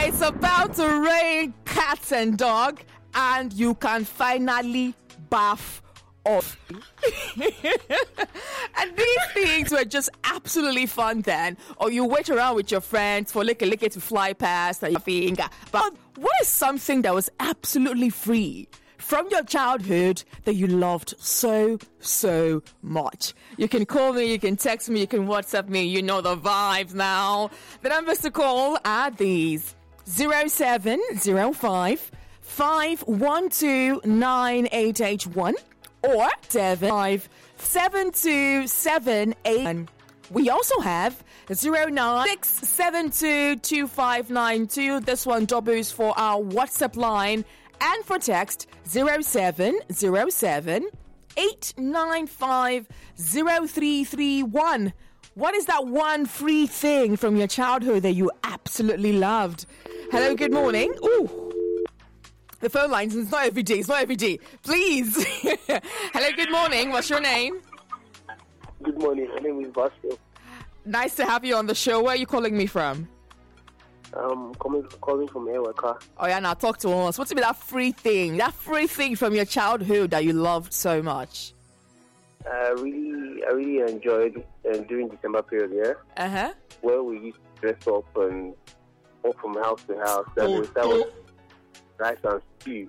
It's about to rain cats and dog, and you can finally bath off. And these things were just absolutely fun then. Or you wait around with your friends for lick to fly past and your finger. But what is something that was absolutely free from your childhood that you loved so much? You can call me, you can text me, you can WhatsApp me. You know the vibes now. The numbers to call are these: 0705 512 9881 or 75727. We also have 096722592. This one doubles for our WhatsApp line, and for text 0707 895 0331. What is that one free thing from your childhood that you absolutely loved? Hello, good morning. Ooh. The phone lines, it's not every day. Please. Hello, good morning. What's your name? Good morning. My name is Vasco. Nice to have you on the show. Where are you calling me from? Calling from Eweka. Oh, yeah, now talk to us. What's that free thing from your childhood that you loved so much? I really enjoyed during December period, yeah? Uh-huh. Where we used to dress up and walk from house to house. And that was rice and stew.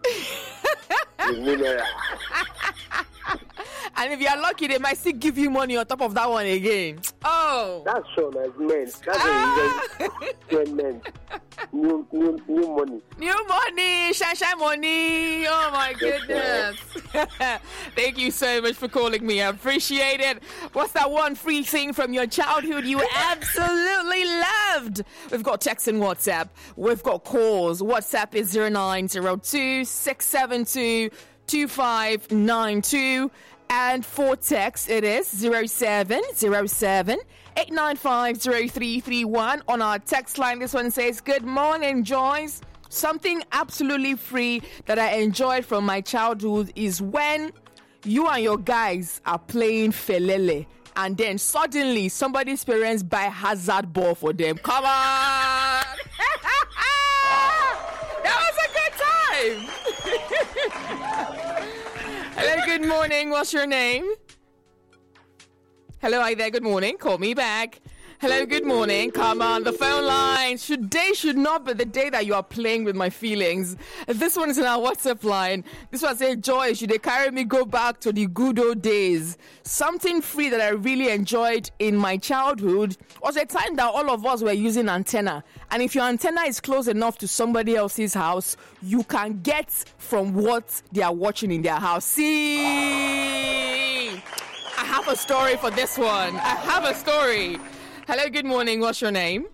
And if you're lucky, they might still give you money on top of that one again. Oh, that's shown as men. That's when men. New money, shine money. Oh my goodness. Thank you so much for calling me. I appreciate it. What's that one free thing from your childhood you absolutely loved? We've got text and WhatsApp. We've got calls. WhatsApp is 0902 672 2592. And for text, it is 0707 895 0331. On our text line, this one says, good morning, Joyce. Something absolutely free that I enjoyed from my childhood is when you and your guys are playing felele, and then suddenly somebody's parents buy hazard ball for them. Come on! That was a good time! Hello, good morning. What's your name? Hello, hi there. Good morning. Call me back. Hello, good morning. Come on, the phone line. Today should not be the day that you are playing with my feelings. This one is in our WhatsApp line. This one says, Joy, should they carry me go back to the good old days? Something free that I really enjoyed in my childhood was a time that all of us were using antenna. And if your antenna is close enough to somebody else's house, you can get from what they are watching in their house. See? I have a story for this one. I have a story. Hello, good morning. What's your name?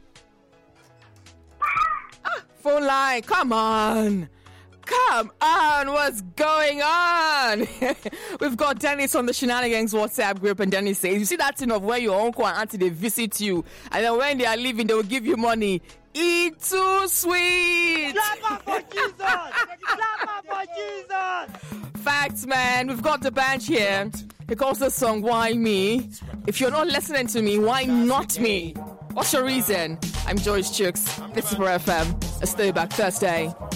Phone line. Come on. What's going on? We've got Dennis on the Shenanigans WhatsApp group, and Dennis says, you see that thing of where your uncle and auntie, they visit you, and then when they are leaving, they will give you money. It's too sweet. Clap for Jesus. Clap for Jesus. Facts, man. We've got the band here. He calls the song Why Me? If you're not listening to me, why not me? What's your reason? I'm Joyce Chooks. This is for FM. A Stay Back Thursday.